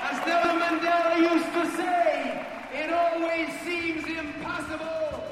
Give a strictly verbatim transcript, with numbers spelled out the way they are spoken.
As Nelson Mandela used to say, it always seems impossible